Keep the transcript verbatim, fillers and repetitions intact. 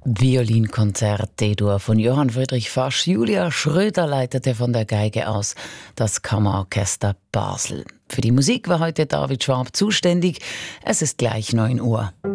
Violinkonzert D-Dur von Johann Friedrich Fasch. Julia Schröder leitete von der Geige aus das Kammerorchester Basel. Für die Musik war heute David Schwab zuständig. Es ist gleich neun Uhr.